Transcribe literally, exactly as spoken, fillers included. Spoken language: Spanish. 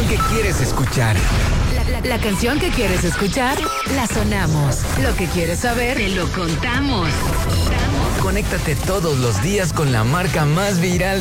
que quieres escuchar. La, la, la canción que quieres escuchar, la sonamos. Lo que quieres saber, te lo contamos. Conéctate todos los días con la marca más viral